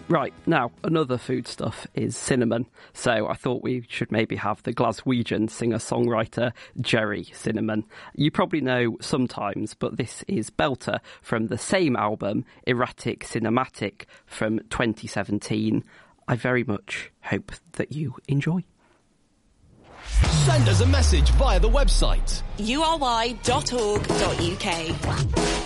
Right, now, another foodstuff is cinnamon. So I thought we should maybe have the Glaswegian singer-songwriter Gerry Cinnamon. You probably know Sometimes, but this is Belter from the same album, Erratic Cinematic, from 2017. I very much hope that you enjoy. Send us a message via the website ury.org.uk.